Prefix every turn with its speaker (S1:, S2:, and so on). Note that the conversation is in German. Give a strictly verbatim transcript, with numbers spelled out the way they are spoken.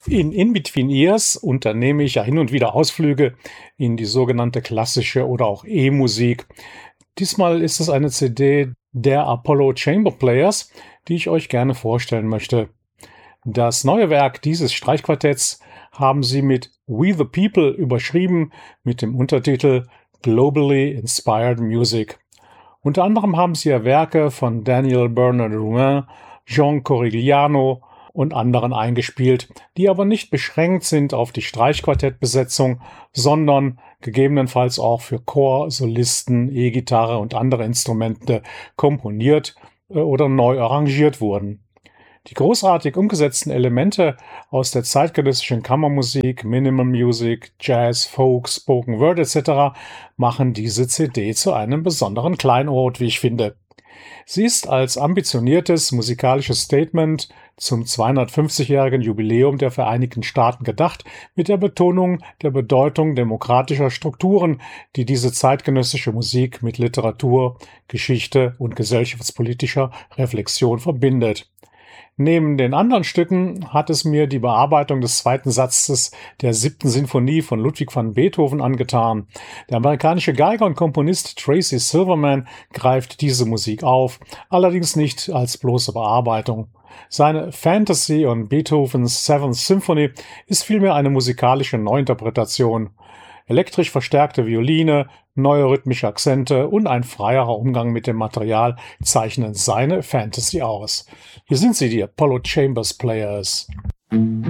S1: In In-Between Years unternehme ich ja hin und wieder Ausflüge in die sogenannte klassische oder auch E-Musik. Diesmal ist es eine C D der Apollo Chamber Players, die ich euch gerne vorstellen möchte. Das neue Werk dieses Streichquartetts haben sie mit We the People überschrieben mit dem Untertitel Globally Inspired Music. Unter anderem haben sie ja Werke von Daniel Bernard-Rouin, Jean Corigliano und anderen eingespielt, die aber nicht beschränkt sind auf die Streichquartettbesetzung, sondern gegebenenfalls auch für Chor, Solisten, E-Gitarre und andere Instrumente komponiert äh, oder neu arrangiert wurden. Die großartig umgesetzten Elemente aus der zeitgenössischen Kammermusik, Minimal Music, Jazz, Folk, Spoken Word et cetera machen diese C D zu einem besonderen Kleinod, wie ich finde. Sie ist als ambitioniertes musikalisches Statement zum zweihundertfünfzigjährigen Jubiläum der Vereinigten Staaten gedacht, mit der Betonung der Bedeutung demokratischer Strukturen, die diese zeitgenössische Musik mit Literatur, Geschichte und gesellschaftspolitischer Reflexion verbindet. Neben den anderen Stücken hat es mir die Bearbeitung des zweiten Satzes der siebten Sinfonie von Ludwig van Beethoven angetan. Der amerikanische Geiger und Komponist Tracy Silverman greift diese Musik auf, allerdings nicht als bloße Bearbeitung. Seine Fantasy und Beethovens Seventh Symphony ist vielmehr eine musikalische Neuinterpretation. Elektrisch verstärkte Violine, neue rhythmische Akzente und ein freierer Umgang mit dem Material zeichnen seine Fantasy aus. Hier sind sie, die Apollo Chambers Players.